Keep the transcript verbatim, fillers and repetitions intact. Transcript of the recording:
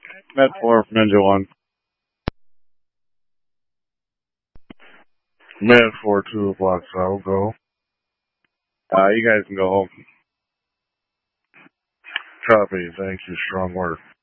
Med four from Ninja one. Med four two blocks out, go. Uh, you guys can go home. Copy, thank you, strong work.